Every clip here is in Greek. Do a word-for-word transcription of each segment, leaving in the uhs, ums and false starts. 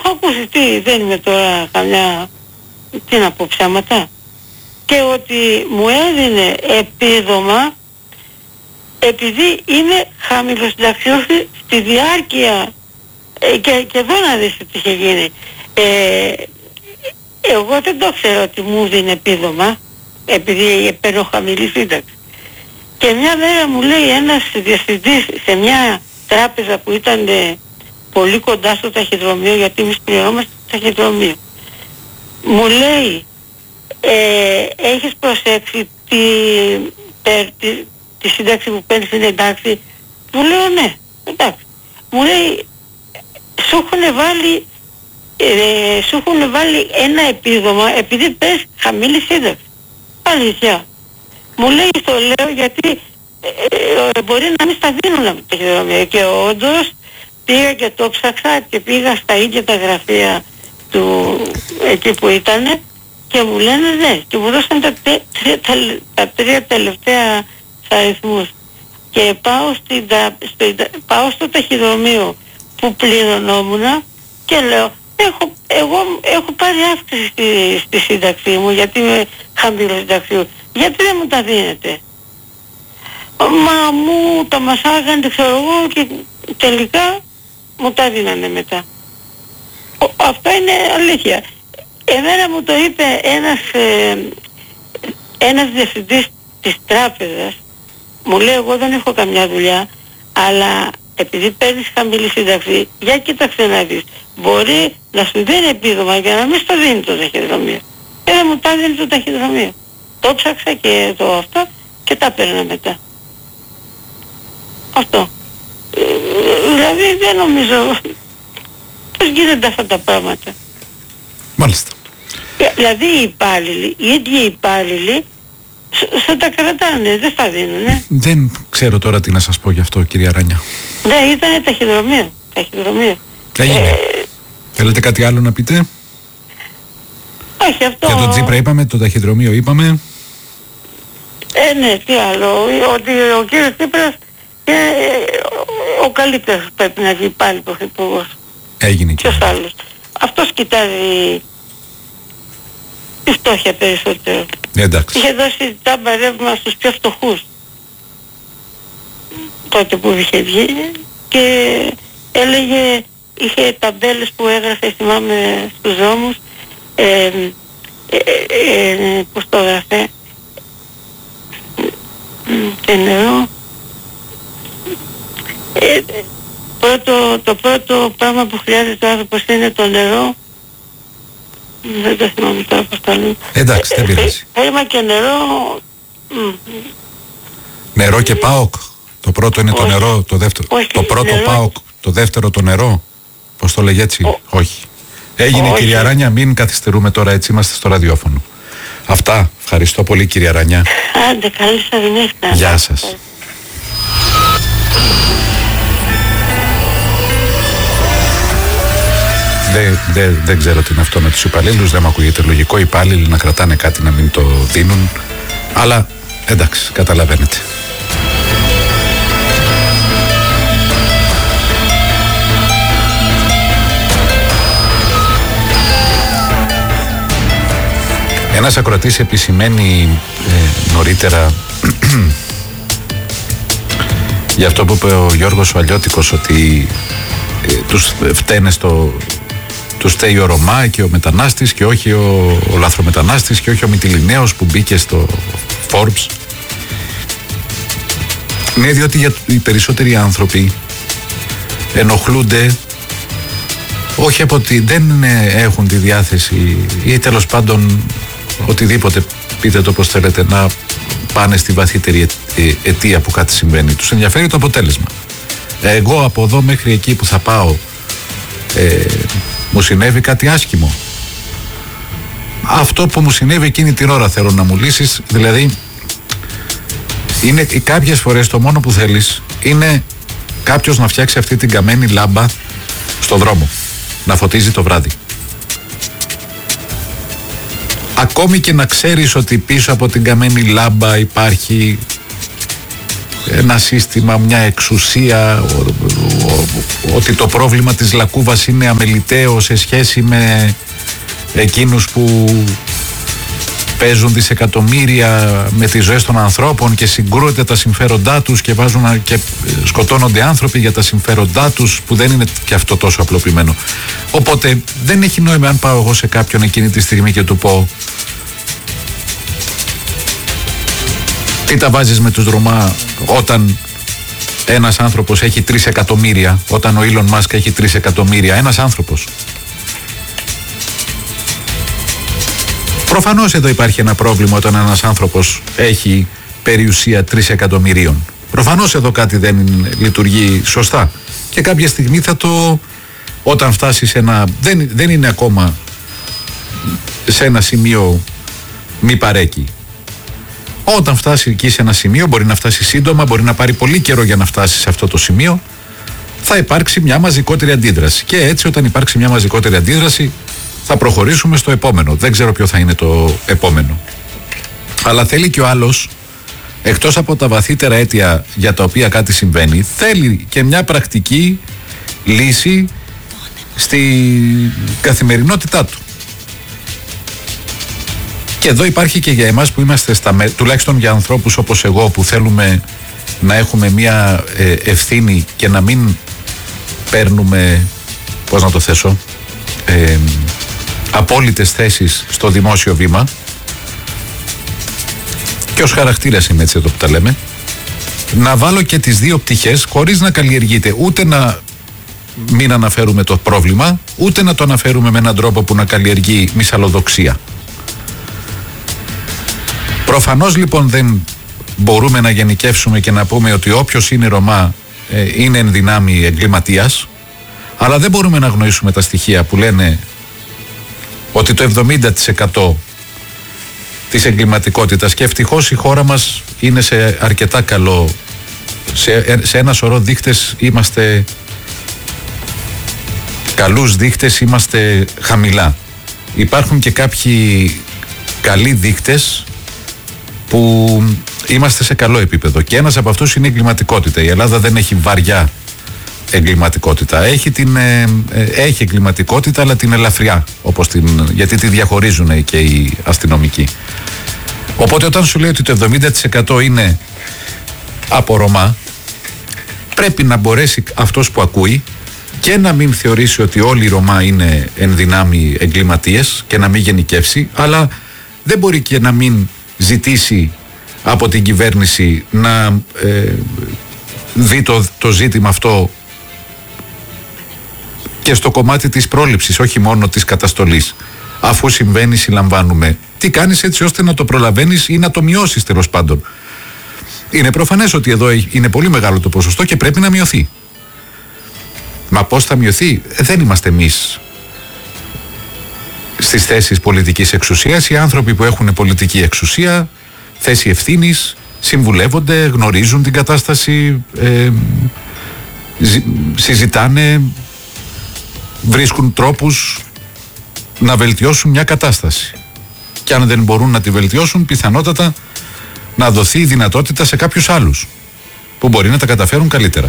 έχω ακούσει, τι, δεν είμαι τώρα καμιά, τι να πω, ψέματα. Και ότι μου έδινε επίδομα επειδή είμαι χαμηλοσυνταξιούχη στη διάρκεια, ε, και, και εδώ να δεις τι είχε γίνει. Ε, εγώ δεν το ξέρω ότι μου δίνει επίδομα επειδή παίρνω χαμηλή σύνταξη. Και μια μέρα μου λέει ένας διευθυντής σε μια τράπεζα που ήταν ε, πολύ κοντά στο ταχυδρομείο, γιατί εμείς πληρώμαστε στο ταχυδρομείο, μου λέει ε, έχεις προσέξει τη, τη, τη σύνταξη που παίρνεις είναι εντάξει? Μου λέω ναι, εντάξει. Μου λέει σου έχουν βάλει ε, σου έχουν βάλει ένα επίδομα επειδή παίρνεις χαμηλή σύνταξη. Αλήθεια. Μου λέει το λέω γιατί ε, ε, μπορεί να μην στα δίνουν από το ταχυδρομείο. Και όντως πήγα και το ψάξα και πήγα στα ίδια τα γραφεία του εκεί που ήτανε και μου λένε ναι, και μου δώσαν τα, τε, τα, τα τρία τελευταία αριθμούς. Και πάω, στην, στο, πάω στο ταχυδρομείο που πληρωνόμουν και λέω έχω, εγώ έχω πάρει αύξηση στη, στη σύνταξή μου γιατί είμαι χαμηλό συνταξιού. Γιατί δεν μου τα δίνετε? Μα μου τα μασάγανε, ξέρω εγώ, και τελικά μου τα δίνανε μετά. Ο, αυτό είναι αλήθεια. Εμένα μου το είπε ένας, ε, ένας διευθυντής της τράπεζας. Μου λέει εγώ δεν έχω καμιά δουλειά, αλλά επειδή παίρνεις χαμηλή σύνταξη, για κοίταξε να δεις, μπορεί να σου δίνει επίδομα για να μην στο δίνει το ταχυδρομείο. Και δεν μου τα δίνει το ταχυδρομείο. Το ψάξα και το αυτό και τα παίρνα μετά. Αυτό. Ε, δηλαδή δεν νομίζω πώς γίνονται αυτά τα πράγματα. Μάλιστα. Δηλαδή οι υπάλληλοι, οι ίδιοι οι υπάλληλοι θα τα κρατάνε, δεν θα δίνουνε. Δεν ξέρω τώρα τι να σας πω γι' αυτό, κυρία Ράνια. Ναι, ήτανε ταχυδρομείο. Ταχυδρομείο. Έγινε. Ε... Θέλετε κάτι άλλο να πείτε? Όχι, αυτό... Για το Τζίπρα είπαμε, το ταχυδρομείο είπαμε. Ε, ναι, τι άλλο. Ότι ο κύριος Τσίπρας είναι ο καλύτερος πρέπει να βγει πάλι πρωθυπουργός. Έγινε και ποιος άλλος. Αυτός κοιτάζει τη φτώχεια περισσότερο. Εντάξει. Είχε δώσει τάμπα ρεύμα στους πιο φτωχούς τότε που είχε βγει και έλεγε, είχε ταμπέλες που έγραφε, θυμάμαι, στους δρόμους, ε, ε, ε, ε, πώς το έγραφε, και νερό. Ε, πρώτο, το πρώτο πράγμα που χρειάζεται ο άνθρωπος είναι το νερό. Δεν το θυμάμαι τώρα πώς το λέω. Εντάξει, δεν πειράζει. Χρήμα και νερό. Νερό και ΠΑΟΚ. Το πρώτο είναι όχι, το νερό, το δεύτερο. Όχι, το πρώτο νερό. ΠΑΟΚ, το δεύτερο το νερό. Πώς το λέγει έτσι? Ο... όχι. Έγινε όχι. Κυρία Ράνια, μην καθυστερούμε τώρα, έτσι είμαστε στο ραδιόφωνο. Αυτά. Ευχαριστώ πολύ, κυρία Ράνια. Άντε, καλή σας νύχτα. Γεια σας. Δεν δε, δε ξέρω τι είναι αυτό με τους υπαλλήλους, δεν μου ακούγεται λογικό οι υπάλληλοι να κρατάνε κάτι να μην το δίνουν, αλλά εντάξει, καταλαβαίνετε. Ένας ακροατής επισημαίνει ε, νωρίτερα για αυτό που είπε ο Γιώργος ο Αλλιώτικος, ότι ε, τους φταίνε στο... τους φταίει ο Ρωμά και ο μετανάστης και όχι ο, ο λαθρομετανάστης και όχι ο Μυτιληναίος που μπήκε στο Forbes. Ναι, διότι για οι περισσότεροι άνθρωποι ενοχλούνται όχι από ότι δεν έχουν τη διάθεση ή τέλος πάντων οτιδήποτε, πείτε το πως θέλετε, να πάνε στη βαθύτερη αιτία που κάτι συμβαίνει. Τους ενδιαφέρει το αποτέλεσμα. Εγώ από εδώ μέχρι εκεί που θα πάω ε, μου συνέβη κάτι άσχημο. Αυτό που μου συνέβη εκείνη την ώρα θέλω να μου λύσεις. Δηλαδή είναι κάποιες φορές το μόνο που θέλεις είναι κάποιος να φτιάξει αυτή την καμένη λάμπα στο δρόμο, να φωτίζει το βράδυ. Ακόμη και να ξέρεις ότι πίσω από την καμένη λάμπα υπάρχει ένα σύστημα, μια εξουσία, ο, ο, ο, ότι το πρόβλημα της Λακκούβας είναι αμεληταίο σε σχέση με εκείνους που παίζουν δισεκατομμύρια με τις ζωές των ανθρώπων και συγκρούεται τα συμφέροντά τους και, βάζουν, και σκοτώνονται άνθρωποι για τα συμφέροντά τους, που δεν είναι και αυτό τόσο απλοποιημένο. Οπότε δεν έχει νόημα αν πάω εγώ σε κάποιον εκείνη τη στιγμή και του πω τι τα βάζεις με τους Ρωμά όταν ένας άνθρωπος έχει τρεις εκατομμύρια, όταν ο Ήλον Μάσκ έχει τρεις εκατομμύρια, ένας άνθρωπος. Προφανώς εδώ υπάρχει ένα πρόβλημα όταν ένας άνθρωπος έχει περιουσία τρεις εκατομμυρίων. Προφανώς εδώ κάτι δεν λειτουργεί σωστά. Και κάποια στιγμή θα το, όταν φτάσει σε ένα, δεν, δεν είναι ακόμα σε ένα σημείο μη παρέκει. Όταν φτάσει εκεί σε ένα σημείο, μπορεί να φτάσει σύντομα, μπορεί να πάρει πολύ καιρό για να φτάσει σε αυτό το σημείο, θα υπάρξει μια μαζικότερη αντίδραση. Και έτσι όταν υπάρξει μια μαζικότερη αντίδραση θα προχωρήσουμε στο επόμενο. Δεν ξέρω ποιο θα είναι το επόμενο. Αλλά θέλει και ο άλλος, εκτός από τα βαθύτερα αίτια για τα οποία κάτι συμβαίνει, θέλει και μια πρακτική λύση στη καθημερινότητά του. Και εδώ υπάρχει και για εμάς που είμαστε στα, τουλάχιστον για ανθρώπους όπως εγώ που θέλουμε να έχουμε μια ε, ευθύνη και να μην παίρνουμε, πώς να το θέσω, ε, απόλυτες θέσεις στο δημόσιο βήμα, και ως χαρακτήρας είναι έτσι εδώ που τα λέμε, να βάλω και τις δύο πτυχές χωρίς να καλλιεργείται ούτε να μην αναφέρουμε το πρόβλημα, ούτε να το αναφέρουμε με έναν τρόπο που να καλλιεργεί μυσαλλοδοξία. Προφανώς λοιπόν δεν μπορούμε να γενικεύσουμε και να πούμε ότι όποιος είναι Ρωμά ε, είναι εν δυνάμει εγκληματίας, αλλά δεν μπορούμε να αγνοήσουμε τα στοιχεία που λένε ότι το εβδομήντα τοις εκατό της εγκληματικότητας, και ευτυχώς η χώρα μας είναι σε αρκετά καλό, σε, σε ένα σωρό δείχτες είμαστε καλούς δείχτες, είμαστε χαμηλά. Υπάρχουν και κάποιοι καλοί δείκτες που είμαστε σε καλό επίπεδο και ένας από αυτούς είναι η εγκληματικότητα. Η Ελλάδα δεν έχει βαριά εγκληματικότητα. Έχει, την, ε, ε, έχει εγκληματικότητα, αλλά την ελαφριά, όπως την, γιατί τη διαχωρίζουν και οι αστυνομικοί. Οπότε όταν σου λέει ότι το εβδομήντα τοις εκατό είναι από Ρωμά, πρέπει να μπορέσει αυτός που ακούει και να μην θεωρήσει ότι όλοι οι Ρωμά είναι εν δυνάμει εγκληματίες και να μην γενικεύσει, αλλά δεν μπορεί και να μην ζητήσει από την κυβέρνηση να ε, δει το, το ζήτημα αυτό και στο κομμάτι της πρόληψης, όχι μόνο της καταστολής. Αφού συμβαίνει, συλλαμβάνουμε. Τι κάνεις έτσι ώστε να το προλαβαίνεις ή να το μειώσεις, τέλος πάντων. Είναι προφανές ότι εδώ είναι πολύ μεγάλο το ποσοστό και πρέπει να μειωθεί. Μα πώς θα μειωθεί? Δεν είμαστε εμείς στις θέσεις πολιτικής εξουσίας. Οι άνθρωποι που έχουν πολιτική εξουσία, θέση ευθύνης, συμβουλεύονται, γνωρίζουν την κατάσταση, ε, συζητάνε, βρίσκουν τρόπους να βελτιώσουν μια κατάσταση. Και αν δεν μπορούν να τη βελτιώσουν, πιθανότατα να δοθεί η δυνατότητα σε κάποιους άλλους που μπορεί να τα καταφέρουν καλύτερα.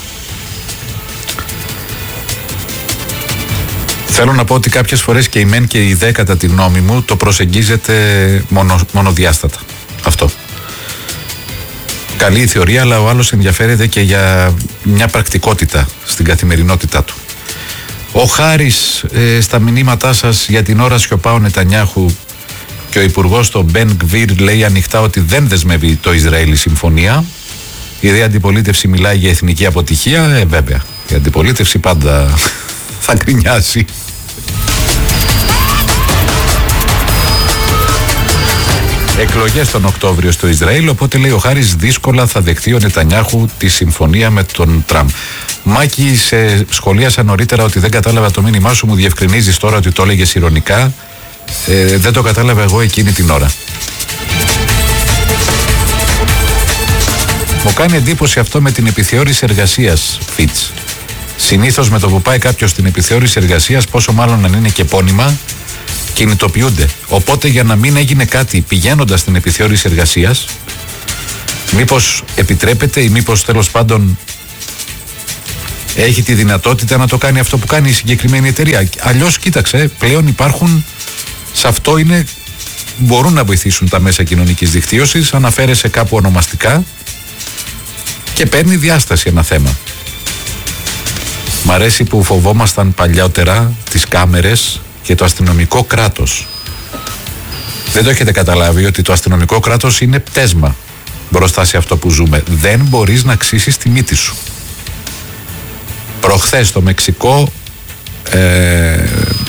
Θέλω να πω ότι κάποιες φορές και η μεν και η δε, κατά τη γνώμη μου, το προσεγγίζεται μονο, μονοδιάστατα. Αυτό. Καλή η θεωρία, αλλά ο άλλος ενδιαφέρεται και για μια πρακτικότητα στην καθημερινότητά του. Ο Χάρης ε, στα μηνύματά σας για την ώρα σιωπά ο Νετανιάχου και ο υπουργός το Μπεν Γκβίρ λέει ανοιχτά ότι δεν δεσμεύει το Ισραήλ η συμφωνία. Η δε αντιπολίτευση μιλάει για εθνική αποτυχία. Ε, βέβαια, η αντιπολίτευση πάντα θα γκρινιάσει. Εκλογές τον Οκτώβριο στο Ισραήλ, οπότε λέει ο Χάρης δύσκολα θα δεχτεί ο Νετανιάχου τη συμφωνία με τον Τραμπ. Μάκη, σε σχολίασα νωρίτερα ότι δεν κατάλαβα το μήνυμά σου, μου διευκρινίζεις τώρα ότι το έλεγες ειρωνικά. Ε, δεν το κατάλαβα εγώ εκείνη την ώρα. Μου κάνει εντύπωση αυτό με την επιθεώρηση εργασίας, Φιτς. Συνήθως με το που πάει κάποιος στην επιθεώρηση εργασίας, πόσο μάλλον αν είναι και επώνυμα, κινητοποιούνται. Οπότε για να μην έγινε κάτι πηγαίνοντας στην επιθεώρηση εργασίας, Μήπως επιτρέπεται ή μήπως τέλος πάντων έχει τη δυνατότητα να το κάνει αυτό που κάνει η συγκεκριμένη εταιρεία. Αλλιώς κοίταξε, πλέον υπάρχουν, σε αυτό είναι, μπορούν να βοηθήσουν τα μέσα κοινωνικής δικτύωσης, αναφέρεσαι κάπου ονομαστικά και παίρνει διάσταση ένα θέμα. Μ' αρέσει που φοβόμασταν παλιότερα τις κάμερες και το αστυνομικό κράτος. Δεν το έχετε καταλάβει ότι το αστυνομικό κράτος είναι πτέσμα μπροστά σε αυτό που ζούμε. Δεν μπορείς να ξύσεις τη μύτη σου. Προχθές στο Μεξικό, ε,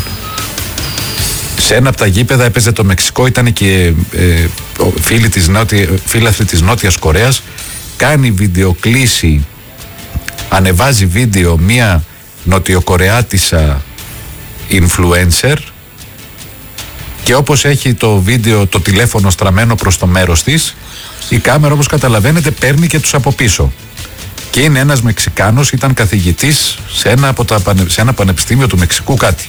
σε ένα από τα γήπεδα έπαιζε το Μεξικό, ήταν και ε, φίλοι της νότια, φίλαθλοι της Νότιας Κορέας, κάνει βιντεοκλήση, ανεβάζει βίντεο μία νοτιοκορεάτισσα influencer και όπως έχει το βίντεο, το τηλέφωνο στραμμένο προς το μέρος της, η κάμερα, όπως καταλαβαίνετε, παίρνει και τους από πίσω. Και είναι ένας Μεξικάνος, ήταν καθηγητής σε ένα, από τα, σε ένα πανεπιστήμιο του Μεξικού κάτι.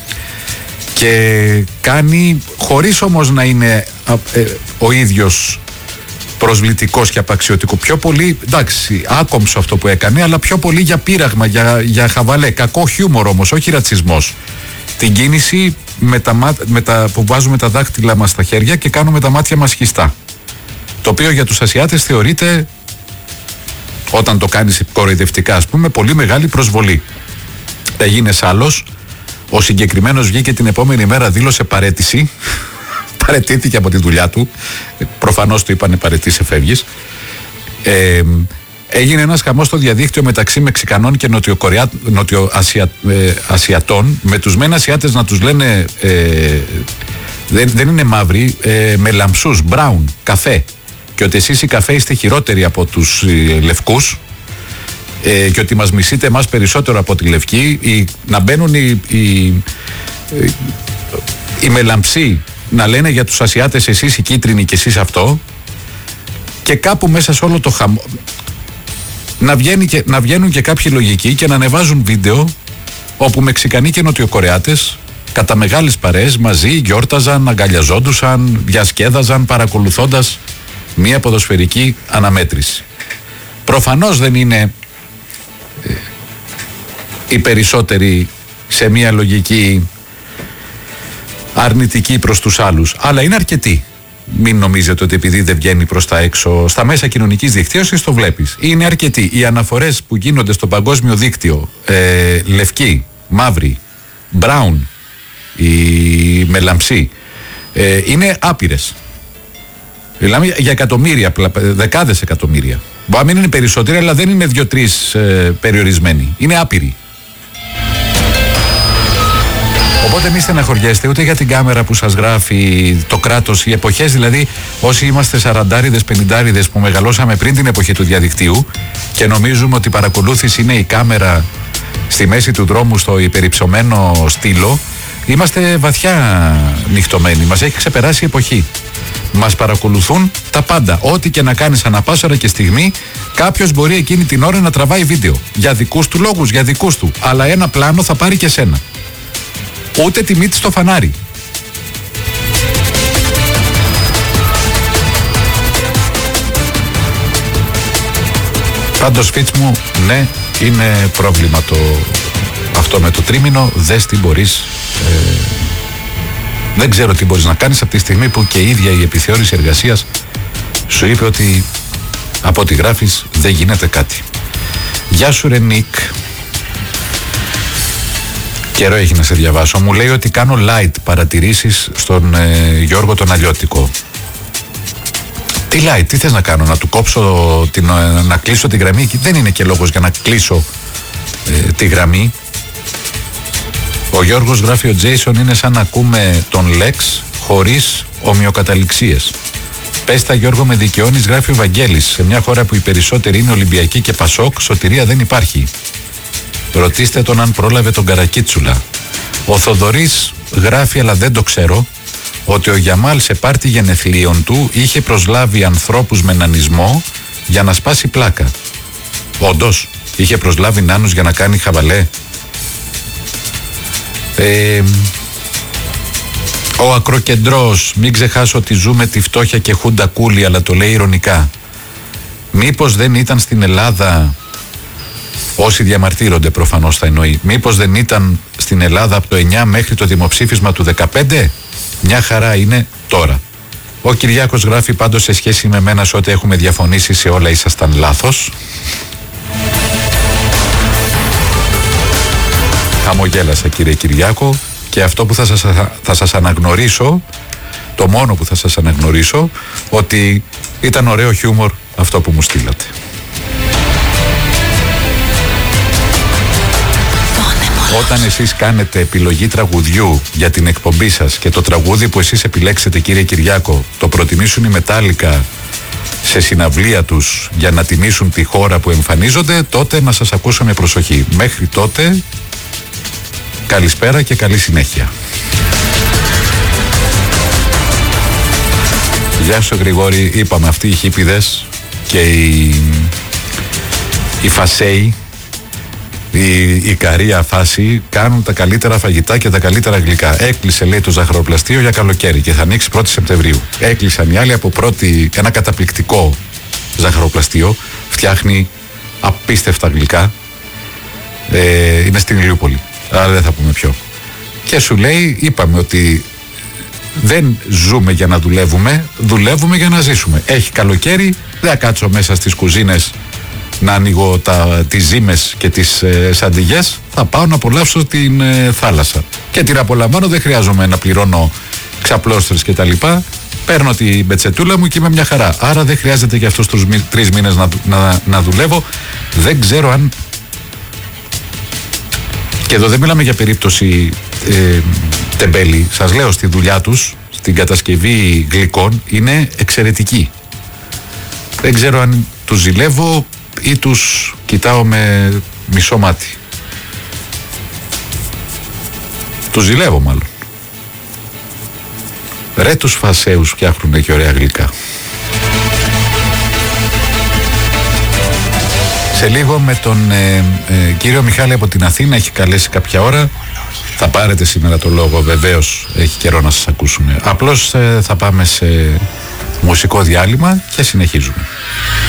Και κάνει, χωρίς όμως να είναι ε, ο ίδιος προσβλητικός και απαξιωτικό, πιο πολύ, εντάξει, άκομψο αυτό που έκανε, αλλά πιο πολύ για πείραγμα, για, για χαβαλέ, κακό χιούμορ όμως, όχι ρατσισμός. Την κίνηση με τα, με τα, που βάζουμε τα δάχτυλα μας στα χέρια και κάνουμε τα μάτια μας χιστά. Το οποίο για τους Ασιάτες θεωρείται, όταν το κάνεις κοροϊδευτικά, ας πούμε, πολύ μεγάλη προσβολή. Έγινες άλλος, ο συγκεκριμένος βγήκε την επόμενη μέρα, δήλωσε παρέτηση, παρετήθηκε από τη δουλειά του, προφανώς του είπανε παρετήσει, φεύγεις. Ε, έγινε ένας χαμός στο διαδίκτυο μεταξύ Μεξικανών και Νοτιοασιατών, με τους μεν Ασιάτες να τους λένε, ε, δεν, δεν είναι μαύροι, ε, με λαμψούς, brown, καφέ, και ότι εσείς οι καφέ είστε χειρότεροι από τους ε, λευκούς, ε, και ότι μας μισείτε εμάς περισσότερο από τη λευκή, οι, να μπαίνουν οι, οι, οι, οι μελαμψοί να λένε για τους Ασιάτες εσείς οι κίτρινοι και εσείς αυτό, και κάπου μέσα σε όλο το χαμό να, και, να βγαίνουν και κάποιοι λογικοί και να ανεβάζουν βίντεο όπου Μεξικανοί και Νοτιοκορεάτες κατά μεγάλες παρέες μαζί γιόρταζαν, αγκαλιαζόντουσαν, διασκέδαζαν παρακολουθώντας μία ποδοσφαιρική αναμέτρηση. Προφανώς δεν είναι ε, οι περισσότεροι σε μία λογική αρνητική προς τους άλλους, αλλά είναι αρκετοί. Μην νομίζετε ότι επειδή δεν βγαίνει προς τα έξω, στα μέσα κοινωνικής δικτύωσης το βλέπεις. Είναι αρκετοί. Οι αναφορές που γίνονται στο παγκόσμιο δίκτυο, ε, λευκοί, μαύροι, brown, οι μελαμψοί, ε, είναι άπειρες. Μιλάμε για εκατομμύρια, δεκάδες εκατομμύρια. Μπορεί να μην είναι περισσότεροι, αλλά δεν είναι δύο-τρεις ε, περιορισμένοι. Είναι άπειροι. Οπότε μη στεναχωριέστε ούτε για την κάμερα που σας γράφει το κράτος, οι εποχές δηλαδή, όσοι είμαστε σαραντάριδες, πενηντάριδες που μεγαλώσαμε πριν την εποχή του διαδικτύου και νομίζουμε ότι η παρακολούθηση είναι η κάμερα στη μέση του δρόμου στο υπερυψωμένο στήλο, είμαστε βαθιά νυχτωμένοι, μας έχει ξεπεράσει η εποχή. Μας παρακολουθούν τα πάντα. Ό,τι και να κάνεις ανά πάσα ώρα και στιγμή, κάποιος μπορεί εκείνη την ώρα να τραβάει βίντεο. Για δικούς του λόγους, για δικούς του. Αλλά ένα πλάνο θα πάρει και σένα. Ούτε τη μύτη στο φανάρι. Πάντως Φίτς μου, ναι, είναι πρόβλημα το αυτό με το τρίμηνο. Δες τι μπορείς, ε, δεν ξέρω τι μπορείς να κάνεις από τη στιγμή που και η ίδια η επιθεώρηση εργασίας σου είπε ότι από ό,τι γράφεις δεν γίνεται κάτι. Γεια σου ρε Νίκ. Καιρό έχει να σε διαβάσω. Μου λέει ότι κάνω light παρατηρήσεις στον ε, Γιώργο τον Αλλιώτικο. Τι light, τι θες να κάνω, να του κόψω, την, ε, να κλείσω τη γραμμή? Δεν είναι και λόγος για να κλείσω ε, τη γραμμή. Ο Γιώργος γράφει, ο Τζέισον είναι σαν να ακούμε τον Lex χωρίς ομοιοκαταληξίες. Πες τα Γιώργο, με δικαιώνεις, γράφει ο Βαγγέλης. Σε μια χώρα που οι περισσότεροι είναι Ολυμπιακοί και Πασόκ, σωτηρία δεν υπάρχει. Ρωτήστε τον αν πρόλαβε τον Καρακίτσουλα. Ο Θοδωρής γράφει, αλλά δεν το ξέρω, ότι ο Γιαμάλ σε πάρτι γενεθλίων του είχε προσλάβει ανθρώπους με νανισμό για να σπάσει πλάκα. Όντως, είχε προσλάβει νάνους για να κάνει χαβαλέ. Ε, ο Ακροκεντρός, μην ξεχάσω ότι ζούμε τη φτώχεια και χούντα κούλι, αλλά το λέει ειρωνικά. Μήπως δεν ήταν στην Ελλάδα, όσοι διαμαρτύρονται προφανώς θα εννοεί, μήπως δεν ήταν στην Ελλάδα από το εννιά μέχρι το δημοψήφισμα του δεκαπέντε? Μια χαρά είναι τώρα. Ο Κυριάκος γράφει πάντως σε σχέση με μένα σε ό,τι έχουμε διαφωνήσει σε όλα ήσασταν λάθος. Χαμογέλασα κύριε Κυριάκο, και αυτό που θα σας, θα σας αναγνωρίσω, το μόνο που θα σας αναγνωρίσω, ότι ήταν ωραίο χιούμορ αυτό που μου στείλατε. Όταν εσείς κάνετε επιλογή τραγουδιού για την εκπομπή σας και το τραγούδι που εσείς επιλέξετε κύριε Κυριάκο το προτιμήσουν οι Μετάλλικα σε συναυλία τους για να τιμήσουν τη χώρα που εμφανίζονται, τότε να σας ακούσω με προσοχή. Μέχρι τότε, καλησπέρα και καλή συνέχεια. Γεια σου Γρηγόρη, είπαμε αυτοί οι χίπηδες και οι, οι φασέοι, η, η καρία φάση κάνουν τα καλύτερα φαγητά και τα καλύτερα γλυκά. Έκλεισε λέει το ζαχαροπλαστείο για καλοκαίρι και θα ανοίξει πρώτη Σεπτεμβρίου. Έκλεισαν οι άλλοι από πρώτη, ένα καταπληκτικό ζαχαροπλαστείο, φτιάχνει απίστευτα γλυκά, ε, είναι στην Ηλιούπολη, άρα δεν θα πούμε ποιο. Και σου λέει, είπαμε ότι δεν ζούμε για να δουλεύουμε, δουλεύουμε για να ζήσουμε. Έχει καλοκαίρι, δεν θα κάτσω μέσα στις κουζίνες να ανοίγω τα, τις ζύμες και τις ε, σαντιγιές, θα πάω να απολαύσω την ε, θάλασσα. Και την απολαμβάνω, δεν χρειάζομαι να πληρώνω ξαπλώστρες και τα λοιπά. Παίρνω την πετσετούλα μου και είμαι μια χαρά. Άρα δεν χρειάζεται για αυτούς τους τρεις μήνες να, να, να δουλεύω. Δεν ξέρω αν... Και εδώ δεν μιλάμε για περίπτωση ε, τεμπέλη. Σας λέω, στη δουλειά τους, στην κατασκευή γλυκών, είναι εξαιρετική. Δεν ξέρω αν τους ζηλεύω ή τους κοιτάω με μισό μάτι. Τους ζηλεύω μάλλον. Ρε τους φασέους φτιάχνουν και ωραία γλυκά. Σε λίγο με τον ε, ε, κύριο Μιχάλη από την Αθήνα, έχει καλέσει κάποια ώρα. Θα πάρετε σήμερα το λόγο, βεβαίως έχει καιρό να σας ακούσουμε. Απλώς ε, θα πάμε σε μουσικό διάλειμμα και συνεχίζουμε.